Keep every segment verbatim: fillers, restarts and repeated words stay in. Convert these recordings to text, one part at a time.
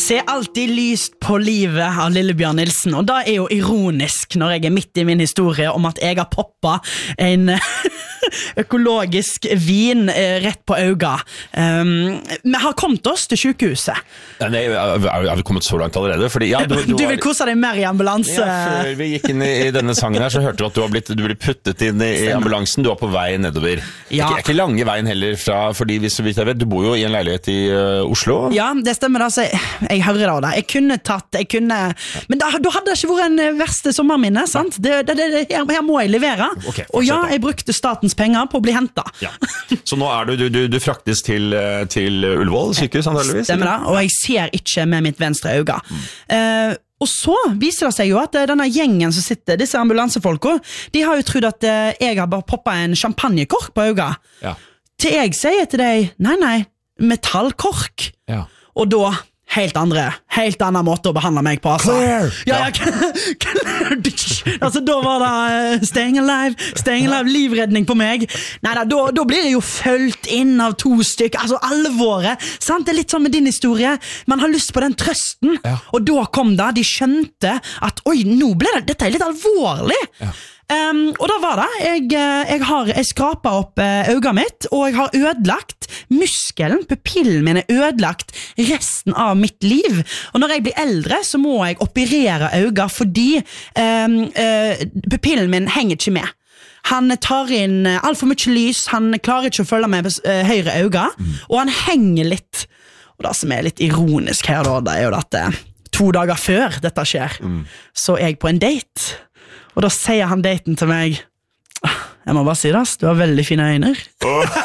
Se alltid lyst på livet av Lillebjørn Nilsen, og det er jo ironisk når jeg er midt i min historie om at jeg har poppet en økologisk vin rett på øynene. Um, vi har kommet oss til sykehuset. Nei, har vi kommet så langt allerede? Fordi, ja, du, du, du vil kose deg mer i ambulanse. Ja, før vi gikk inn i, i denne sangen her, så hørte du at du har blitt, du ble puttet inn i, i ambulansen. Du var på vei nedover. Ja. Ikke, ikke lange veien heller fra, fordi hvis du vet, du bor jo i en leilighet i uh, Oslo. Ja, det stemmer da, så jeg, jeg hører da det. Jeg kunne tatt, jeg kunne, men da, da hadde det ikke vært en verste sommerminne, sant? Det, det, det, her, her må jeg levere. Okay, og ja, jeg brukte statens penger på å bli hentet. Ja. Så nå er du, du, du, du fraktes til, til Ullevål sykehus, antageligvis? Stemmer da, og jeg ser ikke med mitt venstre øye. Mm. Uh, og så viser det seg jo at denne gjengen som sitter, disse ambulansefolkene, de har jo trodd at jeg har bare poppet en champagnekork på øyet. Ja. Til jeg sier til deg, nei, nei, metallkork. Ja. Og da helt andre, helt annen måte å behandle meg på, altså. Clear! Ja, ja, clear! Altså, da var det staying alive, staying alive, livredning på meg. Neida, da, da blir det jo følt inn av to stykker, altså alvoret, sant? Det er litt sånn med din historie, man har lyst på den trøsten, ja. Og da kom det, de skjønte at, oi, nå ble det, dette er litt alvorlig. Ja. Um, og da var det, jeg, jeg har jeg skrapet opp øynene mitt, og jeg har ødelagt muskelen, pupillen min er ødelagt resten av mitt liv. Og når jeg blir eldre, så må jeg operere øynene, fordi um, uh, pupillen min henger ikke med. Han tar inn alt for mye lys, han klarer ikke å følge med på uh, høyre øyne, mm. og han henger litt. Og det som er litt ironisk her da, det er jo at uh, to dager før dette skjer, mm. så er jeg på en date. Og da sier han daten til meg, jeg må bare si det, du har veldig fine øyne. Oh.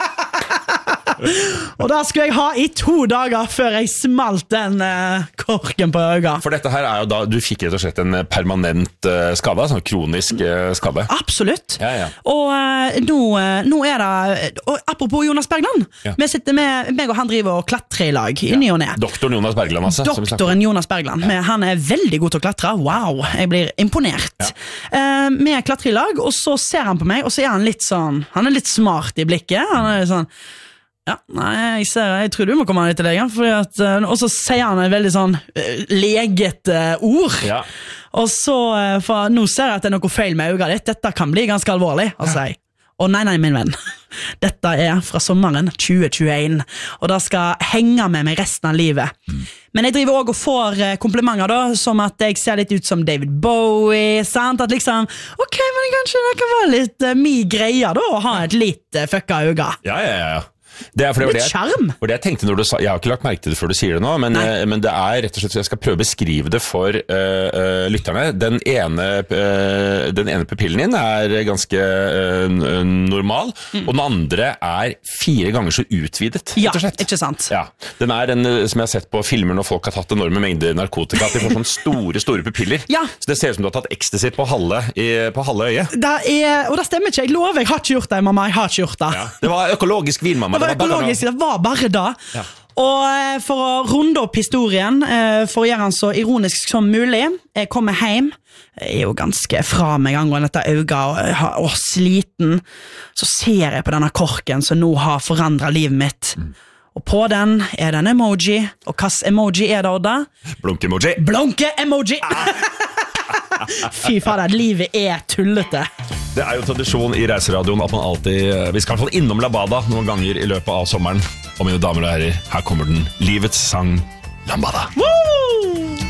Og da skulle jeg ha i to dager før jeg smalt den uh, korken på øynene. For dette her er jo da, du fikk rett og slett en permanent uh, skade, sånn kronisk uh, skade. Absolutt. Ja, ja. Og uh, nå, uh, nå er det, og apropos Jonas Bergland, ja. Vi sitter med, meg og han driver og klatrer i lag, i ny og ned. Doktoren Jonas Bergland, altså. Doktoren Jonas Bergland, ja. Han er veldig god til å klatre, wow, jeg blir imponert. Ja. Uh, vi klatrer i lag, og så ser han på meg, og så er han litt sånn, han er litt smart i blikket, han er sånn, ja, nei, jeg, ser, jeg tror du må komme litt til legen, fordi at, og så sier han et veldig sånn leget uh, ord, ja. Og så, for nå ser jeg at det er noe feil med øynene ditt, dette kan bli ganske alvorlig, og sier, å nei, nei, min venn, dette er fra sommeren tjue tjueen, og det skal henge med meg resten av livet. Mm. Men jeg driver også og får komplimenter da, som at jeg ser litt ut som David Bowie, sant? At liksom, ok, men kanskje det kan være litt uh, mye greier da, å ha et litt uh, fucka øyne. Ja, ja, ja. Det er for det, litt skjerm. Det det jeg tenkte når du sa, jeg har ikke lagt merke til det før du sier det nå, men, men det er rett og slett, jeg skal prøve å beskrive det for uh, uh, lytterne. Den ene, uh, den ene pupillen din er ganske uh, normal, mm. og den andre er fire ganger så utvidet, ja, rett og slett. Ikke sant? Ja, den er en, som jeg har sett på filmer når folk har tatt enorme mengder narkotika, at de får sånne store, store pupiller. Ja. Så det ser ut som du har tatt ecstasy på halve, i, på halve øyet. Det er, og det stemmer ikke, jeg lover, jeg har ikke gjort det, mamma, jeg har ikke gjort det. Ja. Det var økologisk vin, mamma. Det var økologisk, det var bare da. Ja. Og for å runde opp historien, for å gjøre den så ironisk som mulig, jeg kommer hjem, jeg er jo ganske fra meg angående dette øyet, og, og sliten, så ser jeg på denne korken som nå har forandret livet mitt. Mm. Og på den er det en emoji, og hva emoji er det da? Blunk-emoji. Blunke-emoji! Fy fader, livet er tullete. Det er jo tradisjon i Reiseradioen at man alltid, vi skal i hvert fall innom Lambada noen ganger i løpet av sommeren. Og mine damer og herrer, her kommer den, livets sang Lambada. Woo!